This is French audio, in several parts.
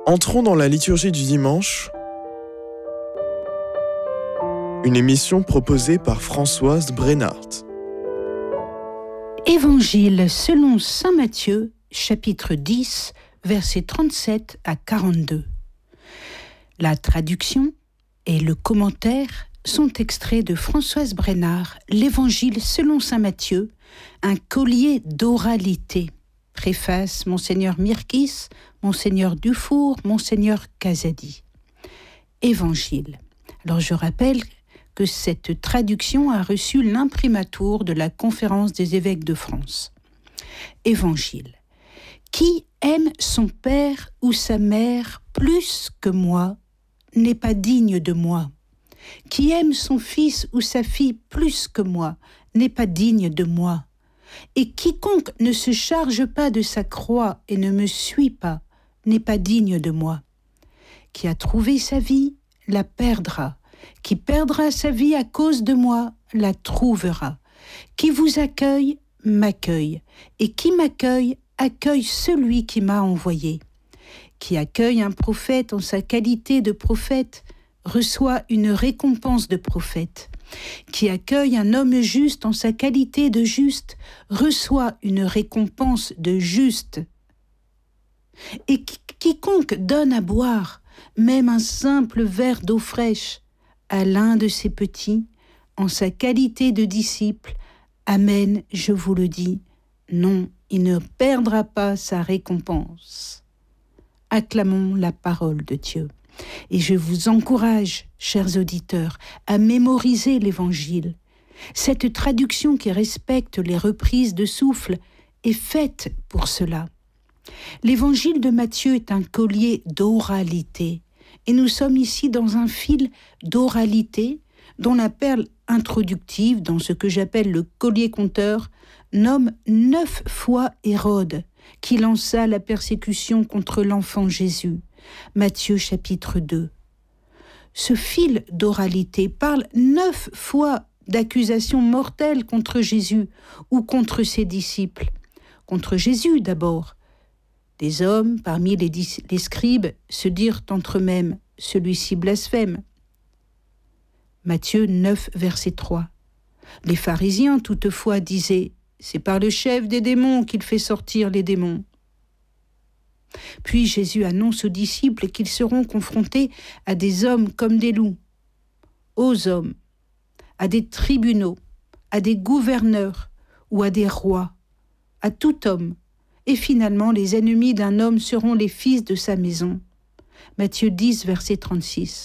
Entrons dans la liturgie du dimanche, une émission proposée par Françoise Brennart. Évangile selon saint Matthieu, chapitre 10, versets 37 à 42. La traduction et le commentaire sont extraits de Françoise Brennart, l'Évangile selon saint Matthieu, un collier d'oralité. Préface Monseigneur Mirkis, Monseigneur Dufour, Monseigneur Casadi. Évangile. Alors je rappelle que cette traduction a reçu l'imprimatur de la Conférence des évêques de France. Évangile. Qui aime son père ou sa mère plus que moi n'est pas digne de moi. Qui aime son fils ou sa fille plus que moi n'est pas digne de moi. Et quiconque ne se charge pas de sa croix et ne me suit pas n'est pas digne de moi. Qui a trouvé sa vie la perdra. Qui perdra sa vie à cause de moi la trouvera. Qui vous accueille m'accueille. Et qui m'accueille accueille celui qui m'a envoyé. Qui accueille un prophète en sa qualité de prophète reçoit une récompense de prophète. Qui accueille un homme juste en sa qualité de juste reçoit une récompense de juste. Et quiconque donne à boire, même un simple verre d'eau fraîche, à l'un de ses petits, en sa qualité de disciple, amen, je vous le dis, non, il ne perdra pas sa récompense. Acclamons la parole de Dieu. Et je vous encourage, chers auditeurs, à mémoriser l'Évangile. Cette traduction qui respecte les reprises de souffle est faite pour cela. L'Évangile de Matthieu est un collier d'oralité, et nous sommes ici dans un fil d'oralité dont la perle introductive, dans ce que j'appelle le collier conteur, nomme 9 fois Hérode, qui lança la persécution contre l'enfant Jésus. Matthieu chapitre 2. Ce fil d'oralité parle 9 fois d'accusations mortelles contre Jésus ou contre ses disciples. Contre Jésus d'abord. Des hommes, parmi les scribes, se dirent entre eux-mêmes, celui-ci blasphème. Matthieu 9, verset 3. Les pharisiens toutefois disaient, c'est par le chef des démons qu'il fait sortir les démons. Puis Jésus annonce aux disciples qu'ils seront confrontés à des hommes comme des loups, aux hommes, à des tribunaux, à des gouverneurs ou à des rois, à tout homme. Et finalement, les ennemis d'un homme seront les fils de sa maison. Matthieu 10, verset 36.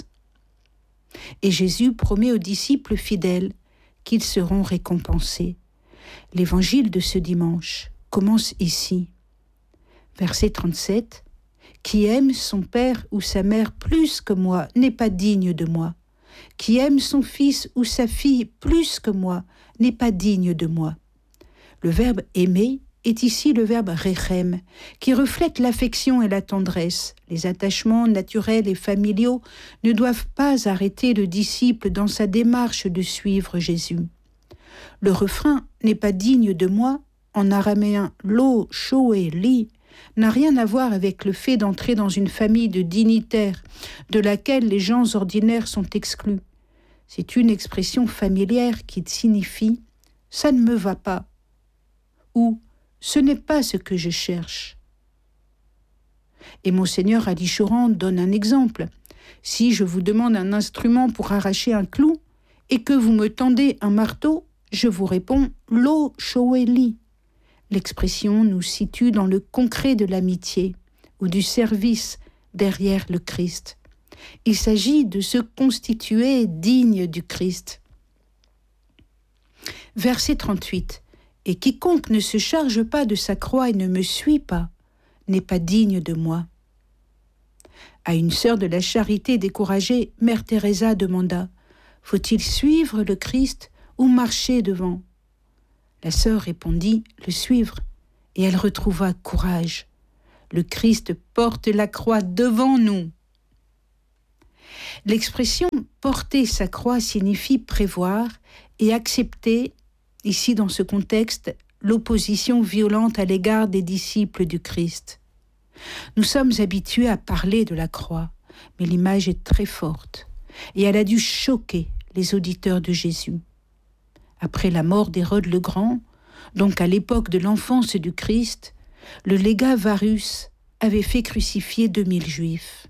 Et Jésus promet aux disciples fidèles qu'ils seront récompensés. L'évangile de ce dimanche commence ici. Verset 37. Qui aime son père ou sa mère plus que moi n'est pas digne de moi. Qui aime son fils ou sa fille plus que moi n'est pas digne de moi. Le verbe aimer est ici le verbe rechem, qui reflète l'affection et la tendresse. Les attachements naturels et familiaux ne doivent pas arrêter le disciple dans sa démarche de suivre Jésus. Le refrain n'est pas digne de moi, en araméen lo, shoé, li, n'a rien à voir avec le fait d'entrer dans une famille de dignitaires, de laquelle les gens ordinaires sont exclus. C'est une expression familière qui signifie « ça ne me va pas » ou « ce n'est pas ce que je cherche ». Et Monseigneur Ali Choran donne un exemple. Si je vous demande un instrument pour arracher un clou et que vous me tendez un marteau, je vous réponds « lo, shoé, li ». L'expression nous situe dans le concret de l'amitié ou du service derrière le Christ. Il s'agit de se constituer digne du Christ. Verset 38. Et quiconque ne se charge pas de sa croix et ne me suit pas n'est pas digne de moi. À une sœur de la charité découragée, Mère Teresa demanda « Faut-il suivre le Christ ou marcher devant ?» La sœur répondit « Le suivre » et elle retrouva courage. Le Christ porte la croix devant nous. L'expression « porter sa croix » signifie prévoir et accepter, ici dans ce contexte, l'opposition violente à l'égard des disciples du Christ. Nous sommes habitués à parler de la croix, mais l'image est très forte et elle a dû choquer les auditeurs de Jésus. Après la mort d'Hérode le Grand, donc à l'époque de l'enfance du Christ, le légat Varus avait fait crucifier 2000 Juifs.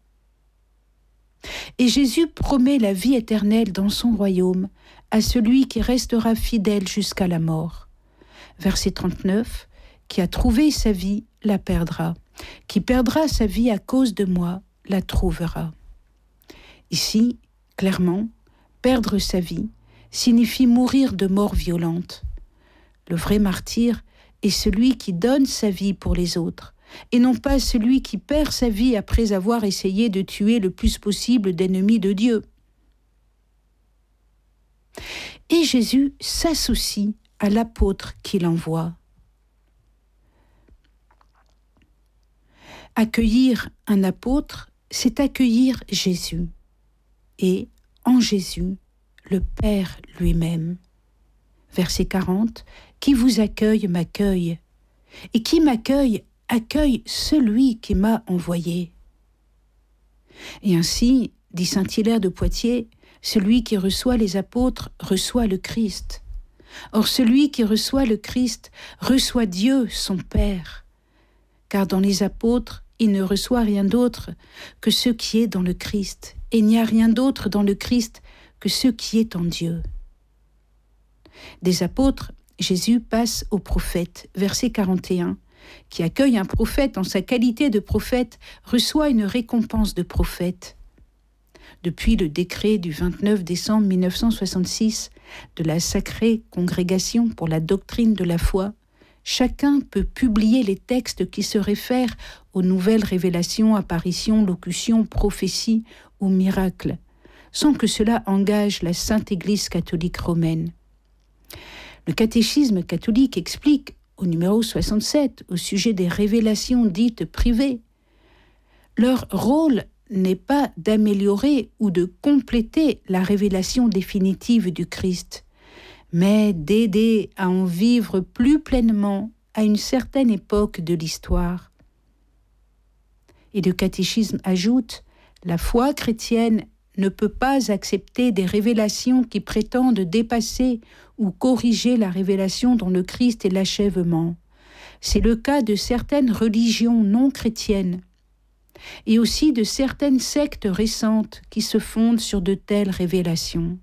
Et Jésus promet la vie éternelle dans son royaume à celui qui restera fidèle jusqu'à la mort. Verset 39, « Qui a trouvé sa vie, la perdra. Qui perdra sa vie à cause de moi, la trouvera. » Ici, clairement, perdre sa vie signifie mourir de mort violente. Le vrai martyr est celui qui donne sa vie pour les autres, et non pas celui qui perd sa vie après avoir essayé de tuer le plus possible d'ennemis de Dieu. Et Jésus s'associe à l'apôtre qu'il envoie. Accueillir un apôtre, c'est accueillir Jésus, et en Jésus, le Père lui-même. Verset 40, « Qui vous accueille m'accueille, et qui m'accueille accueille celui qui m'a envoyé. » Et ainsi, dit saint Hilaire de Poitiers, celui qui reçoit les apôtres reçoit le Christ. Or celui qui reçoit le Christ reçoit Dieu, son Père. Car dans les apôtres, il ne reçoit rien d'autre que ce qui est dans le Christ, et il n'y a rien d'autre dans le Christ que ce qui est en Dieu. Des apôtres, Jésus passe aux prophètes, verset 41. Qui accueille un prophète en sa qualité de prophète reçoit une récompense de prophète. Depuis le décret du 29 décembre 1966 de la Sacrée Congrégation pour la doctrine de la foi, chacun peut publier les textes qui se réfèrent aux nouvelles révélations, apparitions, locutions, prophéties ou miracles, sans que cela engage la Sainte Église catholique romaine. Le catéchisme catholique explique au numéro 67, au sujet des révélations dites privées. Leur rôle n'est pas d'améliorer ou de compléter la révélation définitive du Christ, mais d'aider à en vivre plus pleinement à une certaine époque de l'histoire. Et le catéchisme ajoute, la foi chrétienne ne peut pas accepter des révélations qui prétendent dépasser ou corriger la révélation dont le Christ est l'achèvement. C'est le cas de certaines religions non chrétiennes et aussi de certaines sectes récentes qui se fondent sur de telles révélations.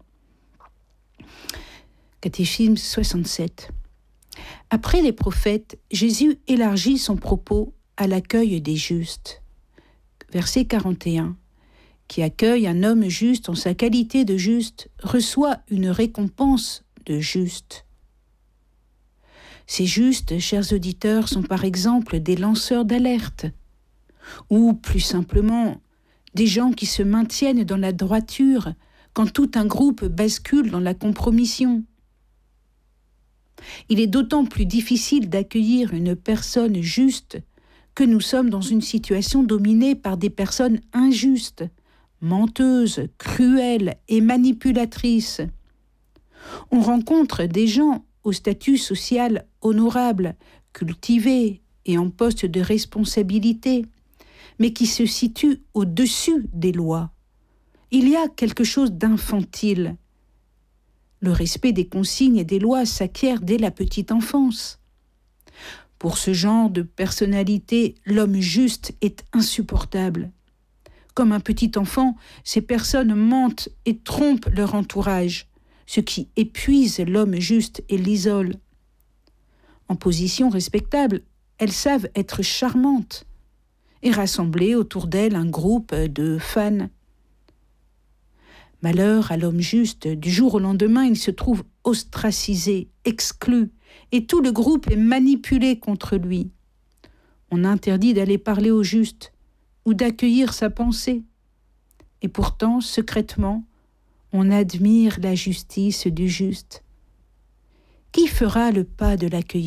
Catéchisme 67. Après les prophètes, Jésus élargit son propos à l'accueil des justes. Verset 41. Qui accueille un homme juste en sa qualité de juste reçoit une récompense de juste. Ces justes, chers auditeurs, sont par exemple des lanceurs d'alerte, ou plus simplement, des gens qui se maintiennent dans la droiture quand tout un groupe bascule dans la compromission. Il est d'autant plus difficile d'accueillir une personne juste que nous sommes dans une situation dominée par des personnes injustes, menteuses, cruelles et manipulatrices. On rencontre des gens au statut social honorable, cultivés et en poste de responsabilité, mais qui se situent au-dessus des lois. Il y a quelque chose d'infantile. Le respect des consignes et des lois s'acquiert dès la petite enfance. Pour ce genre de personnalité, l'homme juste est insupportable. Comme un petit enfant, ces personnes mentent et trompent leur entourage, ce qui épuise l'homme juste et l'isole. En position respectable, elles savent être charmantes et rassembler autour d'elles un groupe de fans. Malheur à l'homme juste, du jour au lendemain, il se trouve ostracisé, exclu, et tout le groupe est manipulé contre lui. On interdit d'aller parler au juste ou d'accueillir sa pensée. Et pourtant, secrètement, on admire la justice du juste. Qui fera le pas de l'accueillir ?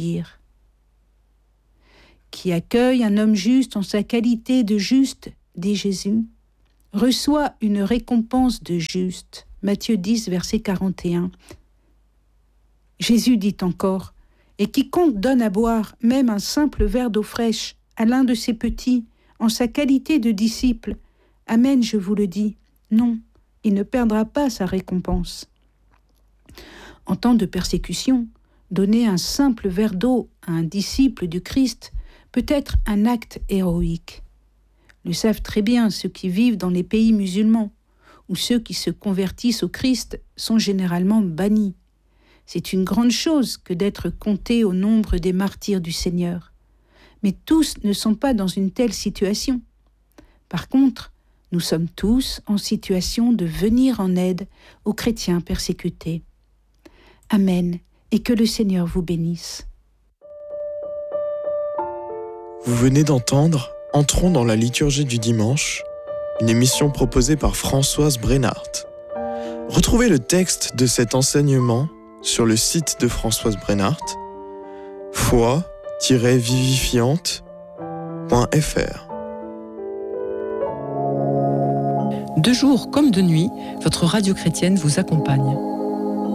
Qui accueille un homme juste en sa qualité de juste, dit Jésus, reçoit une récompense de juste. Matthieu 10, verset 41. Jésus dit encore, « Et quiconque donne à boire même un simple verre d'eau fraîche à l'un de ces petits, en sa qualité de disciple. Amen, je vous le dis. Non, il ne perdra pas sa récompense. En temps de persécution, donner un simple verre d'eau à un disciple du Christ peut être un acte héroïque. Le savent très bien ceux qui vivent dans les pays musulmans, où ceux qui se convertissent au Christ sont généralement bannis. C'est une grande chose que d'être compté au nombre des martyrs du Seigneur. Mais tous ne sont pas dans une telle situation. Par contre, nous sommes tous en situation de venir en aide aux chrétiens persécutés. Amen, et que le Seigneur vous bénisse. Vous venez d'entendre Entrons dans la liturgie du dimanche, une émission proposée par Françoise Brennart. Retrouvez le texte de cet enseignement sur le site de Françoise Brennart, foi-vivifiante.fr. De jour comme de nuit, votre radio chrétienne vous accompagne.